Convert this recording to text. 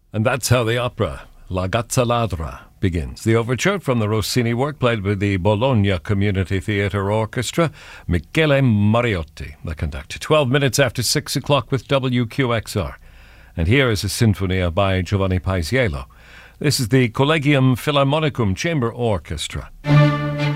And that's how the opera La Gazza Ladra begins. The overture from the Rossini work played by the Bologna Community Theatre Orchestra, Michele Mariotti, the conductor. 12 minutes after 6 o'clock with WQXR. And here is a sinfonia by Giovanni Paisiello. This is the Collegium Philharmonicum Chamber Orchestra.